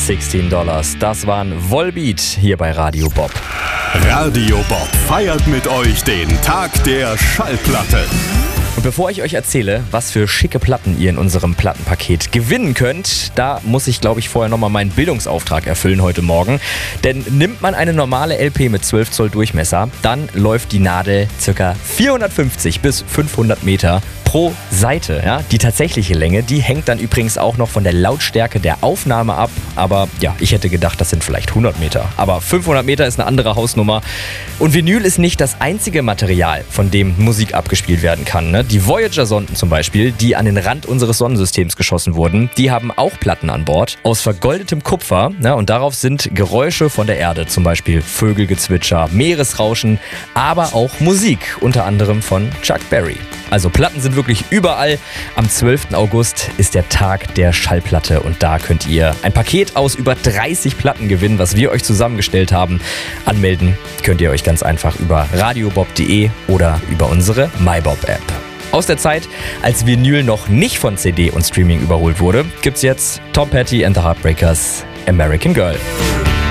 $16. Das waren Volbeat hier bei Radio Bob. Radio Bob feiert mit euch den Tag der Schallplatte. Und bevor ich euch erzähle, was für schicke Platten ihr in unserem Plattenpaket gewinnen könnt, da muss ich, glaube ich, vorher nochmal meinen Bildungsauftrag erfüllen heute Morgen. Denn nimmt man eine normale LP mit 12 Zoll Durchmesser, dann läuft die Nadel ca. 450 bis 500 Meter pro Seite. Ja? Die tatsächliche Länge, die hängt dann übrigens auch noch von der Lautstärke der Aufnahme ab. Aber ja, ich hätte gedacht, das sind vielleicht 100 Meter. Aber 500 Meter ist eine andere Hausnummer. Und Vinyl ist nicht das einzige Material, von dem Musik abgespielt werden kann. Ne? Die Voyager-Sonden zum Beispiel, die an den Rand unseres Sonnensystems geschossen wurden, die haben auch Platten an Bord aus vergoldetem Kupfer. Ne? Und darauf sind Geräusche von der Erde, zum Beispiel Vögelgezwitscher, Meeresrauschen, aber auch Musik, unter anderem von Chuck Berry. Also Platten sind wirklich überall. Am 12. August ist der Tag der Schallplatte und da könnt ihr ein Paket aus über 30 Platten gewinnen, was wir euch zusammengestellt haben. Anmelden könnt ihr euch ganz einfach über radiobob.de oder über unsere MyBob-App. Aus der Zeit, als Vinyl noch nicht von CD und Streaming überholt wurde, gibt's jetzt Tom Petty and the Heartbreakers, American Girl.